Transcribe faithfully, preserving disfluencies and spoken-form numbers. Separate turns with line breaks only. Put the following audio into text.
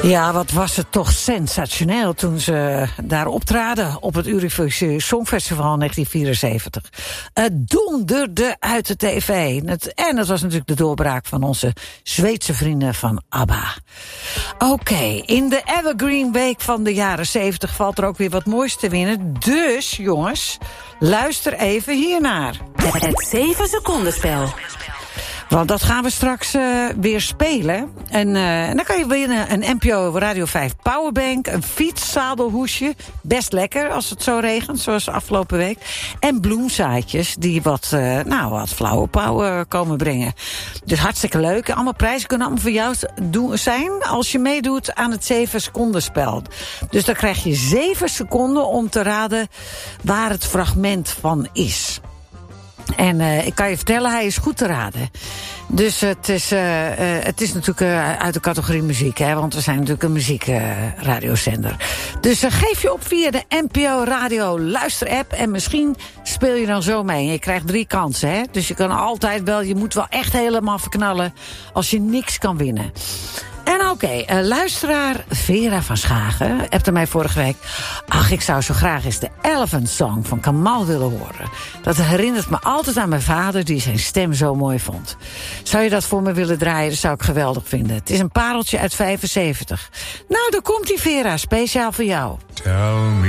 Ja, wat was het toch sensationeel toen ze daar optraden op het Eurovisie Songfestival in negentien vierenzeventig. Het donderde uit de tv. En dat was natuurlijk de doorbraak van onze Zweedse vrienden van ABBA. Oké, okay, in de Evergreen Week van de jaren zeventig valt er ook weer wat moois te winnen. Dus, jongens, luister even hiernaar.
Het zeven seconden spel.
Want dat gaan we straks uh, weer spelen. En, uh, en dan kan je winnen een N P O Radio vijf powerbank, een fiets, zadelhoesje. Best lekker als het zo regent, zoals afgelopen week. En bloemzaadjes die wat, uh, nou, wat flauwe power komen brengen. Dus hartstikke leuk. Allemaal prijzen kunnen allemaal voor jou doen, zijn als je meedoet aan het zeven seconden spel. Dus dan krijg je zeven seconden om te raden waar het fragment van is. En uh, ik kan je vertellen, hij is goed te raden. Dus het is, uh, uh, het is natuurlijk uh, uit de categorie muziek, hè, want we zijn natuurlijk een muziekradiozender. Uh, dus uh, geef je op via de N P O Radio luisterapp en misschien speel je dan zo mee. Je krijgt drie kansen, hè. Dus je kan altijd wel, je moet wel echt helemaal verknallen als je niks kan winnen. En oké, okay, uh, luisteraar Vera van Schagen appte mij vorige week. Ach, ik zou zo graag eens de Elephant Song van Kamal willen horen. Dat herinnert me altijd aan mijn vader die zijn stem zo mooi vond. Zou je dat voor me willen draaien? Dat zou ik geweldig vinden. Het is een pareltje uit vijfenzeventig. Nou, daar komt die Vera, speciaal voor jou.
Tell me.